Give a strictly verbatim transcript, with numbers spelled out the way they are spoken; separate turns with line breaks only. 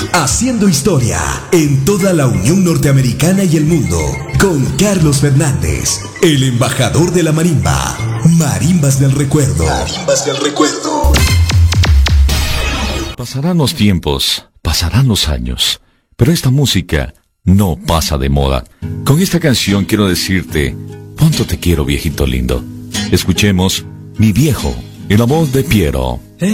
haciendo historia en toda la Unión Norteamericana y el mundo, con Carlos Fernández, el embajador de la marimba. Marimbas del recuerdo. Marimbas del recuerdo.
Pasarán los tiempos, pasarán los años, pero esta música no pasa de moda. Con esta canción quiero decirte, cuánto te quiero, viejito lindo. Escuchemos Mi Viejo, en la voz de Piero.